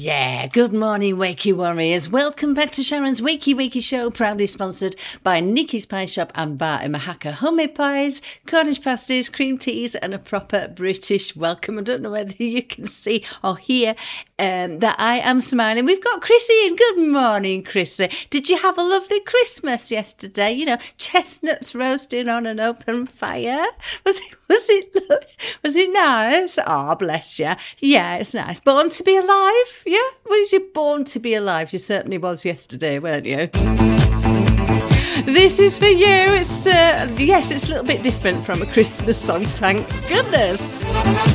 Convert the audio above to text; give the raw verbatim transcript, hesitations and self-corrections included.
Yeah, good morning, Wakey Warriors. Welcome back to Sharon's Wakey Wakey Show, proudly sponsored by Nikki's Pie Shop and Bar in Mahaka. Homemade pies, Cornish pasties, cream teas, and a proper British welcome. I don't know whether you can see or hear um, that I am smiling. We've got Chrissy in. Good morning, Chrissy. Did you have a lovely Christmas yesterday? You know, chestnuts roasting on an open fire. Was it? Was it? Was it nice? Oh, bless you. Yeah, it's nice. Born to be alive. Yeah, was you born to be alive? You certainly was yesterday, weren't you? This is for you. It's uh, yes, it's a little bit different from a Christmas song. Thank goodness.